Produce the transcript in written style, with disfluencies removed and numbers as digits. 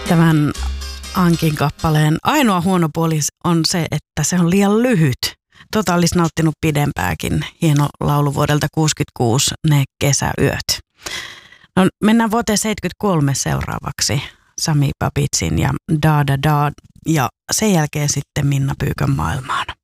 Tämän Ankin kappaleen ainoa huono puoli on se, että se on liian lyhyt. Olisi nauttinut pidempääkin. Hieno laulu vuodelta 1966, Ne kesäyöt. No, mennään vuoteen 1973 seuraavaksi. Sami Babitsin ja Da Da Da. Ja sen jälkeen sitten Minna Pyykän maailmaan.